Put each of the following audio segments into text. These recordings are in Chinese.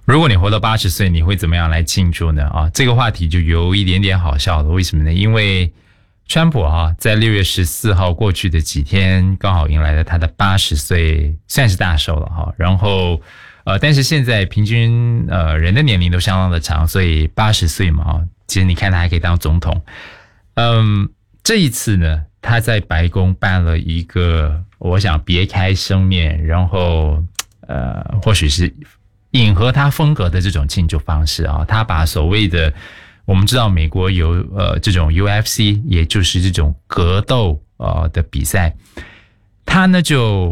如果你活到80岁，你会怎么样来庆祝呢？这个话题就有一点点好笑了。为什么呢？因为川普在6月14号过去的几天，刚好迎来了他的80岁，算是大寿了然后但是现在平均人的年龄都相当的长，所以80岁嘛其实你看他还可以当总统。这一次呢，他在白宫办了一个我想别开生面，然后或许是迎合他风格的这种庆祝方式他把所谓的我们知道美国有这种 UFC， 也就是这种格斗的比赛，他呢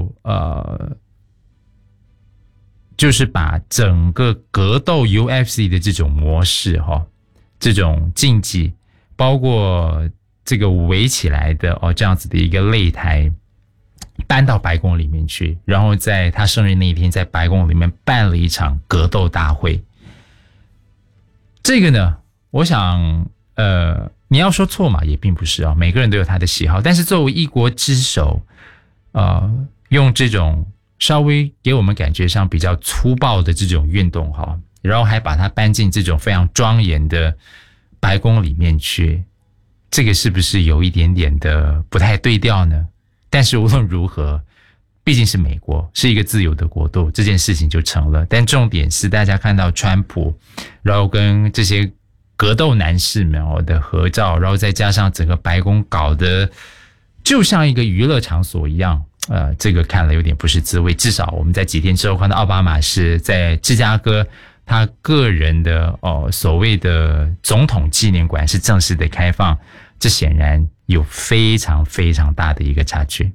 就是把整个格斗 UFC 的这种模式这种竞技，包括这个围起来的这样子的一个擂台搬到白宫里面去，然后在他生日那一天在白宫里面办了一场格斗大会。这个呢我想你要说错嘛也并不是每个人都有他的喜好，但是作为一国之首用这种稍微给我们感觉上比较粗暴的这种运动然后还把它搬进这种非常庄严的白宫里面去，这个是不是有一点点的不太对调呢？但是无论如何，毕竟是美国，是一个自由的国度，这件事情就成了。但重点是大家看到川普，然后跟这些格斗男士们的合照，然后再加上整个白宫搞得就像一个娱乐场所一样，这个看了有点不是滋味。至少我们在几天之后看到奥巴马是在芝加哥他个人的所谓的总统纪念馆是正式的开放，这显然有非常非常大的一个差距。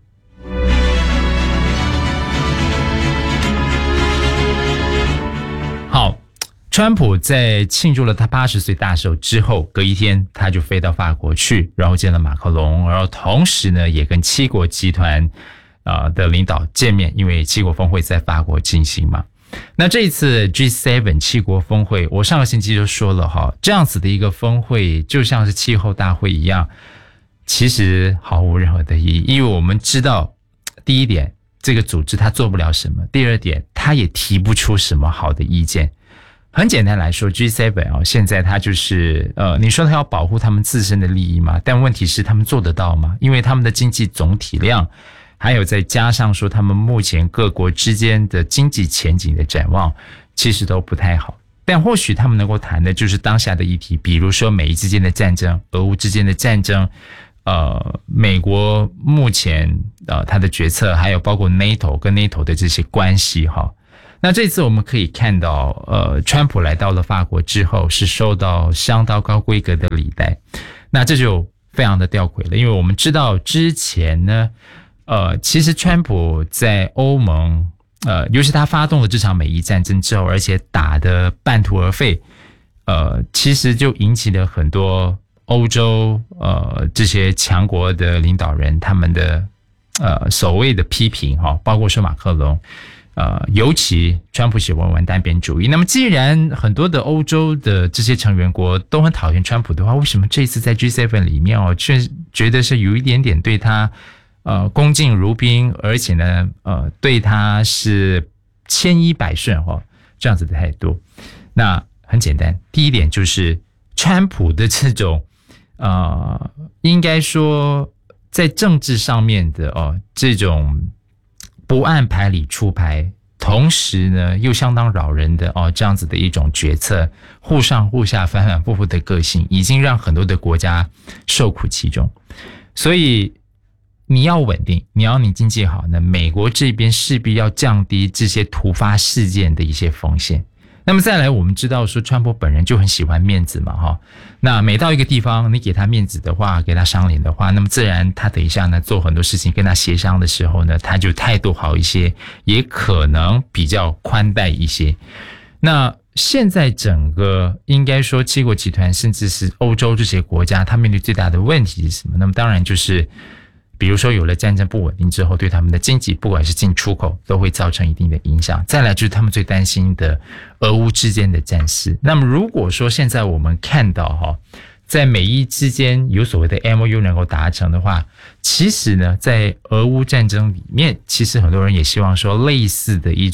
好，川普在庆祝了他80岁大寿之后，隔一天他就飞到法国去，然后见了马克龙，然后同时呢也跟7国集团的领导见面，因为7国峰会在法国进行嘛。那这一次 G7 7国峰会，我上个星期就说了这样子的一个峰会就像是气候大会一样，其实毫无任何的意义。因为我们知道第一点，这个组织它做不了什么，第二点它也提不出什么好的意见。很简单来说 G7 现在它就是你说它要保护他们自身的利益吗？但问题是他们做得到吗？因为他们的经济总体量，还有再加上说他们目前各国之间的经济前景的展望其实都不太好。但或许他们能够谈的就是当下的议题，比如说美伊之间的战争，俄乌之间的战争，美国目前他的决策，还有包括 NATO 跟 NATO 的这些关系那这次我们可以看到川普来到了法国之后是受到相当高规格的礼待，那这就非常的吊诡了。因为我们知道之前呢其实川普在欧盟尤其他发动了这场美伊战争之后，而且打得半途而废，其实就引起了很多欧洲这些强国的领导人他们的所谓的批评包括说马克龙尤其川普喜欢玩单边主义。那么既然很多的欧洲的这些成员国都很讨厌川普的话，为什么这一次在 G7 里面却觉得是有一点点对他恭敬如宾，而且呢对他是千依百顺这样子的态度？那很简单，第一点就是川普的这种应该说在政治上面的这种不按牌理出牌，同时呢又相当扰人的这样子的一种决策，忽上忽下反反复复的个性，已经让很多的国家受苦其中。所以你要稳定，你经济好呢，美国这边势必要降低这些突发事件的一些风险。那么再来，我们知道说川普本人就很喜欢面子嘛那每到一个地方你给他面子的话，给他赏脸的话，那么自然他等一下呢做很多事情跟他协商的时候呢，他就态度好一些，也可能比较宽待一些。那现在整个应该说7国集团甚至是欧洲这些国家，他面对最大的问题是什么？那么当然就是比如说有了战争不稳定之后，对他们的经济不管是进出口都会造成一定的影响。再来就是他们最担心的俄乌之间的战事。那么如果说现在我们看到在美伊之间有所谓的 MOU 能够达成的话，其实呢在俄乌战争里面，其实很多人也希望说类似的一种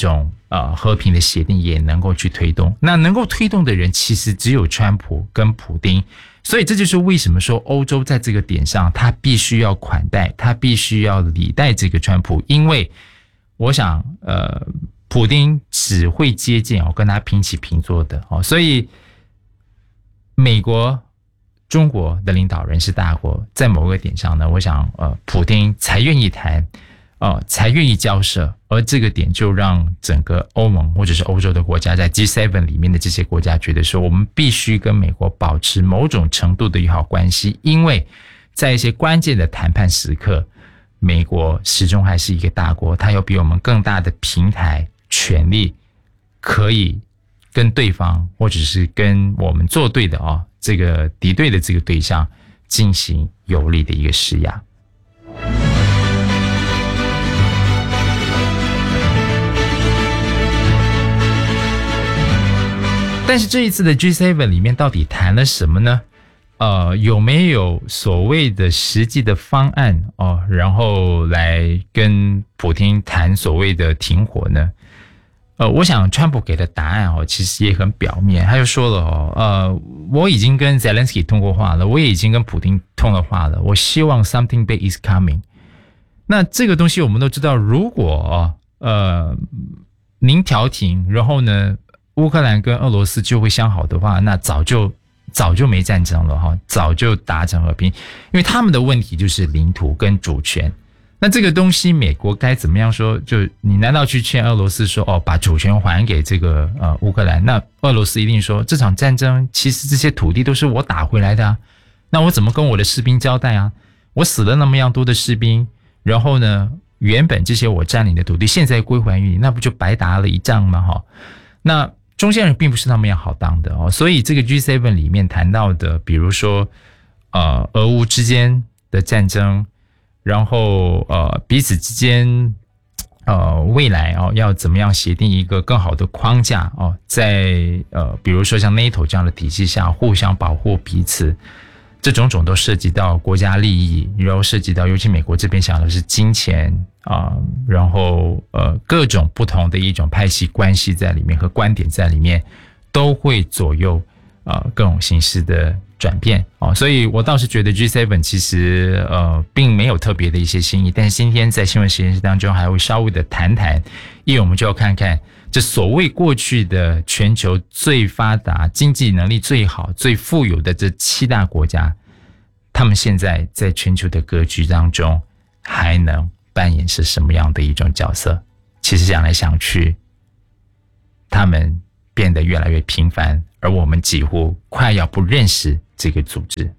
和平的协定也能够去推动。那能够推动的人其实只有川普跟普丁，所以这就是为什么说欧洲在这个点上他必须要款待，他必须要礼待这个川普，因为我想普丁只会接见跟他平起平坐的所以美国中国的领导人是大国，在某个点上呢，我想普丁才愿意谈才愿意交涉，而这个点就让整个欧盟或者是欧洲的国家在 G7 里面的这些国家觉得说，我们必须跟美国保持某种程度的友好关系，因为在一些关键的谈判时刻，美国始终还是一个大国，它有比我们更大的平台权力，可以跟对方或者是跟我们作对的这个敌对的这个对象进行有力的一个施压。但是这一次的 G7 里面到底谈了什么呢？有没有所谓的实际的方案然后来跟普丁谈所谓的停火呢？我想川普给的答案其实也很表面，他就说了我已经跟 Zelensky 通过话了，我也已经跟普丁通了话了，我希望 something big is coming。那这个东西我们都知道，如果您调停，然后呢乌克兰跟俄罗斯就会相好的话，那早就没战争了早就达成和平，因为他们的问题就是领土跟主权。那这个东西美国该怎么样说？就你难道去劝俄罗斯说把主权还给这个乌克兰？那俄罗斯一定说这场战争其实这些土地都是我打回来的那我怎么跟我的士兵交代啊？我死了那么样多的士兵，然后呢原本这些我占领的土地现在归还于你，那不就白打了一仗吗？那中间人并不是那么样好当的所以这个 G7 里面谈到的，比如说俄乌之间的战争，然后彼此之间未来要怎么样协定一个更好的框架在比如说像 NATO 这样的体系下互相保护彼此，这种种都涉及到国家利益，然后涉及到尤其美国这边想的是金钱然后各种不同的一种派系关系在里面和观点在里面，都会左右各种形式的转变所以我倒是觉得 G7 其实并没有特别的一些新意，但是今天在新闻实验室当中还会稍微的谈谈，因为我们就要看看这所谓过去的全球最发达、经济能力最好、最富有的这7大国家，他们现在在全球的格局当中还能扮演是什么样的一种角色。其实想来想去，他们变得越来越频繁，而我们几乎快要不认识这个组织。